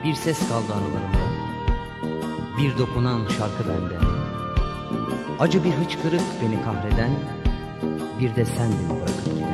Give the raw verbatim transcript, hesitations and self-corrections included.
Bir ses kaldı anılarımda, bir dokunan şarkı bende. Acı bir hıçkırık beni kahreden, bir de sendin bırakıp giden.